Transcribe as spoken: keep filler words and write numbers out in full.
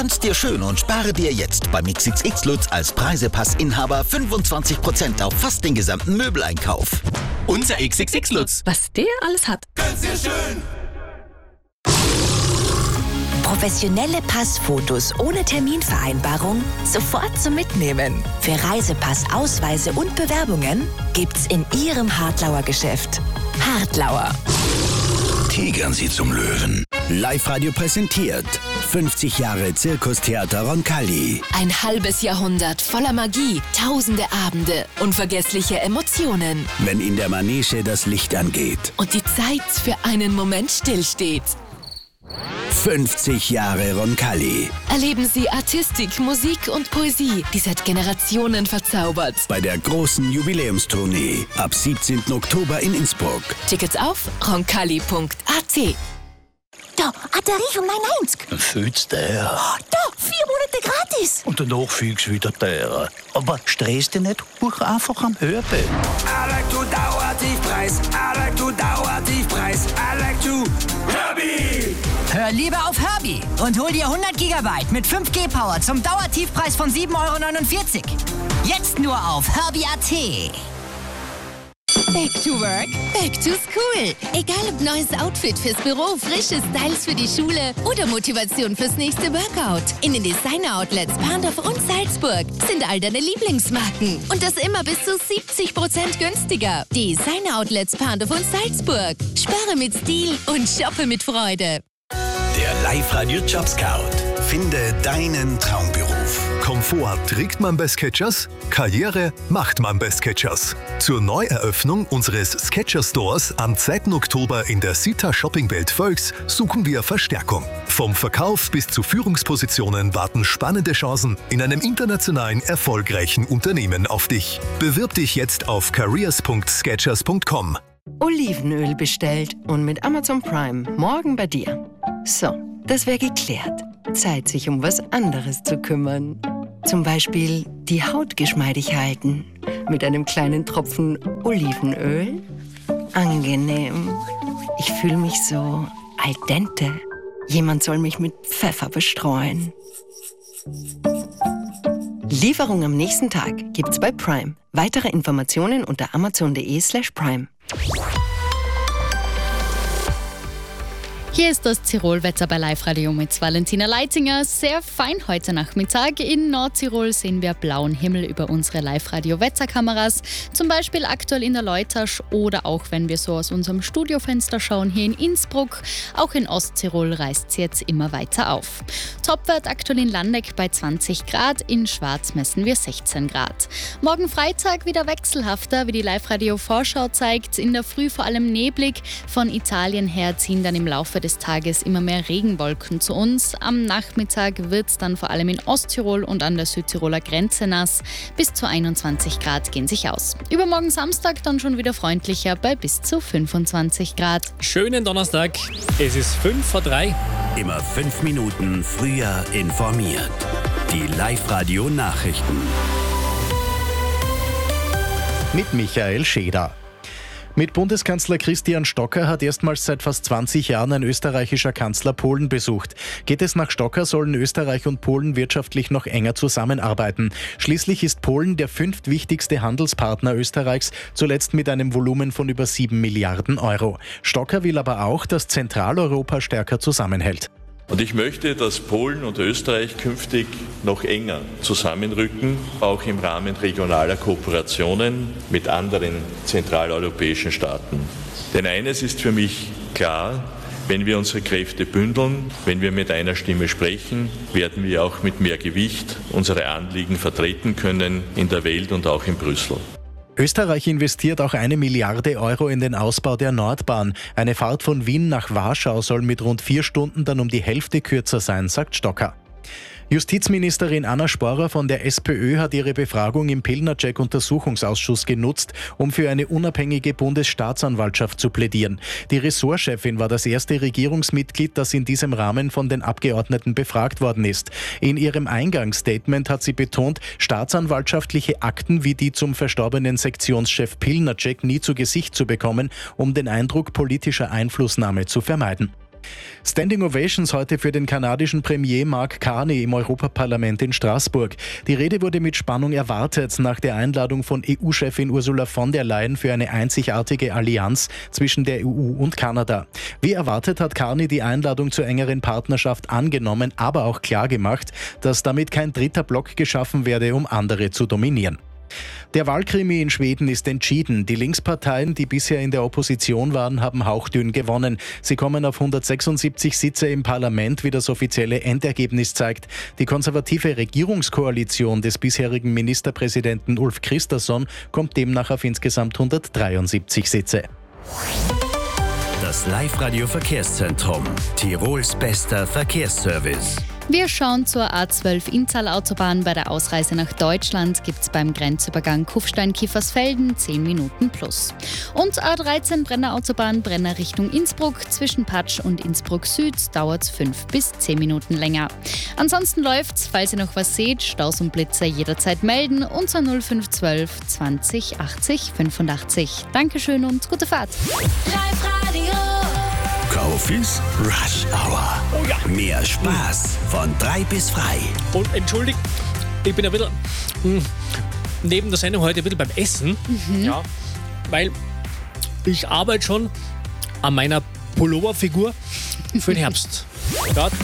Tanz dir schön und spare dir jetzt beim X X X Lutz als Preisepass-Inhaber fünfundzwanzig Prozent auf fast den gesamten Möbeleinkauf. Unser X X X Lutz. Was der alles hat. Tanz dir schön! Professionelle Passfotos ohne Terminvereinbarung sofort zum Mitnehmen. Für Reisepass, Ausweise und Bewerbungen gibt's in Ihrem Hartlauer Geschäft. Hartlauer. Tigern Sie zum Löwen. Live-Radio präsentiert fünfzig Jahre Zirkustheater Roncalli. Ein halbes Jahrhundert voller Magie, tausende Abende, unvergessliche Emotionen. Wenn in der Manege das Licht angeht. Und die Zeit für einen Moment stillsteht. fünfzig Jahre Roncalli. Erleben Sie Artistik, Musik und Poesie, die seit Generationen verzaubert. Bei der großen Jubiläumstournee ab siebzehnten Oktober in Innsbruck. Tickets auf roncalli punkt a t. Da, Batterie von mein eins. Fühlst du der? Da, vier Monate gratis. Und danach fühlst du wieder der. Aber stress dich nicht, buch einfach am Hörbild. I like to Dauertiefpreis. I like to Dauertiefpreis. I like to Herbie. Hör lieber auf Herbie und hol dir hundert Gigabyte mit fünf G Power zum Dauertiefpreis von sieben Euro neunundvierzig. Jetzt nur auf herbie punkt a t. Back to work, back to school. Egal ob neues Outfit fürs Büro, frische Styles für die Schule oder Motivation fürs nächste Workout. In den Designer-Outlets Parndorf und Salzburg sind all deine Lieblingsmarken. Und das immer bis zu siebzig Prozent günstiger. Designer-Outlets Parndorf und Salzburg. Spare mit Stil und shoppe mit Freude. Der Live-Radio Job Scout. Finde deinen Traumberuf. Komfort trägt man bei Skechers, Karriere macht man bei Skechers. Zur Neueröffnung unseres Skechers Stores am zweiten Oktober in der Sita Shoppingwelt Völks suchen wir Verstärkung. Vom Verkauf bis zu Führungspositionen warten spannende Chancen in einem internationalen erfolgreichen Unternehmen auf dich. Bewirb dich jetzt auf careers punkt skechers punkt com. Olivenöl bestellt und mit Amazon Prime morgen bei dir. So, das wäre geklärt. Zeit, sich um was anderes zu kümmern. Zum Beispiel die Haut geschmeidig halten. Mit einem kleinen Tropfen Olivenöl. Angenehm. Ich fühle mich so al dente. Jemand soll mich mit Pfeffer bestreuen. Lieferung am nächsten Tag gibt's bei Prime. Weitere Informationen unter amazon punkt de slash prime. Hier ist das Tirolwetter bei Live-Radio mit Valentina Leitinger. Sehr fein heute Nachmittag. In Nordtirol sehen wir blauen Himmel über unsere Live-Radio-Wetterkameras. Zum Beispiel aktuell in der Leutasch oder auch wenn wir so aus unserem Studiofenster schauen, hier in Innsbruck. Auch in Osttirol reißt es jetzt immer weiter auf. Topwert aktuell in Landeck bei zwanzig Grad, in Schwarz messen wir sechzehn Grad. Morgen Freitag wieder wechselhafter, wie die Live-Radio-Vorschau zeigt. In der Früh vor allem neblig. Von Italien her ziehen dann im Laufe des Tages immer mehr Regenwolken zu uns. Am Nachmittag wird es dann vor allem in Osttirol und an der Südtiroler Grenze nass. Bis zu einundzwanzig Grad gehen sich aus. Übermorgen Samstag dann schon wieder freundlicher bei bis zu fünfundzwanzig Grad. Schönen Donnerstag. Es ist fünf vor drei. Immer fünf Minuten früher informiert. Die Live-Radio Nachrichten. Mit Michael Scheder. Mit Bundeskanzler Christian Stocker hat erstmals seit fast zwanzig Jahren ein österreichischer Kanzler Polen besucht. Geht es nach Stocker, sollen Österreich und Polen wirtschaftlich noch enger zusammenarbeiten. Schließlich ist Polen der fünftwichtigste Handelspartner Österreichs, zuletzt mit einem Volumen von über sieben Milliarden Euro. Stocker will aber auch, dass Zentraleuropa stärker zusammenhält. Und ich möchte, dass Polen und Österreich künftig noch enger zusammenrücken, auch im Rahmen regionaler Kooperationen mit anderen zentraleuropäischen Staaten. Denn eines ist für mich klar, wenn wir unsere Kräfte bündeln, wenn wir mit einer Stimme sprechen, werden wir auch mit mehr Gewicht unsere Anliegen vertreten können in der Welt und auch in Brüssel. Österreich investiert auch eine Milliarde Euro in den Ausbau der Nordbahn. Eine Fahrt von Wien nach Warschau soll mit rund vier Stunden dann um die Hälfte kürzer sein, sagt Stocker. Justizministerin Anna Sporrer von der SPÖ hat ihre Befragung im Pilnacek-Untersuchungsausschuss genutzt, um für eine unabhängige Bundesstaatsanwaltschaft zu plädieren. Die Ressortchefin war das erste Regierungsmitglied, das in diesem Rahmen von den Abgeordneten befragt worden ist. In ihrem Eingangsstatement hat sie betont, staatsanwaltschaftliche Akten wie die zum verstorbenen Sektionschef Pilnacek nie zu Gesicht zu bekommen, um den Eindruck politischer Einflussnahme zu vermeiden. Standing Ovations heute für den kanadischen Premier Mark Carney im Europaparlament in Straßburg. Die Rede wurde mit Spannung erwartet nach der Einladung von E U-Chefin Ursula von der Leyen für eine einzigartige Allianz zwischen der E U und Kanada. Wie erwartet hat Carney die Einladung zur engeren Partnerschaft angenommen, aber auch klargemacht, dass damit kein dritter Block geschaffen werde, um andere zu dominieren. Der Wahlkrimi in Schweden ist entschieden. Die Linksparteien, die bisher in der Opposition waren, haben hauchdünn gewonnen. Sie kommen auf hundertsechsundsiebzig Sitze im Parlament, wie das offizielle Endergebnis zeigt. Die konservative Regierungskoalition des bisherigen Ministerpräsidenten Ulf Kristersson kommt demnach auf insgesamt hundertdreiundsiebzig Sitze. Das Live-Radio Verkehrszentrum, Tirols bester Verkehrsservice. Wir schauen zur A zwölf Inntal-Autobahn. Bei der Ausreise nach Deutschland gibt es beim Grenzübergang Kufstein-Kiefersfelden zehn Minuten plus. Und A dreizehn Brenner-Autobahn Brenner Richtung Innsbruck. Zwischen Patsch und Innsbruck Süd dauert es fünf bis zehn Minuten länger. Ansonsten läuft's, falls ihr noch was seht, Staus und Blitzer jederzeit melden unter null fünf eins zwei zwanzig achtzig fünfundachtzig. Dankeschön und gute Fahrt. Live-Radio. Kofis Rush Hour. Oh ja. Mehr Spaß von drei bis frei. Und entschuldigt, ich bin ein bisschen mh, neben der Sendung heute ein bisschen beim Essen. Mhm. Ja, weil ich arbeite schon an meiner Pulloverfigur für den Herbst. Ja,